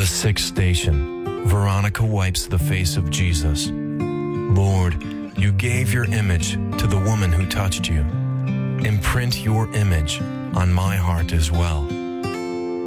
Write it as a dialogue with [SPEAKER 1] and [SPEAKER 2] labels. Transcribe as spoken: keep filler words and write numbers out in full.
[SPEAKER 1] sixth station. Veronica wipes the face of Jesus. Lord, you gave your image to the woman who touched you. Imprint your image on my heart as well.